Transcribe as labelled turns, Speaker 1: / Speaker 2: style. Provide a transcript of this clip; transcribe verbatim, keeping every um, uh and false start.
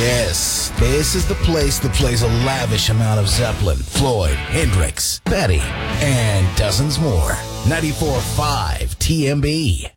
Speaker 1: Yes, this is the place that plays a lavish amount of Zeppelin, Floyd, Hendrix, Betty, and dozens more. ninety-four point five T M B.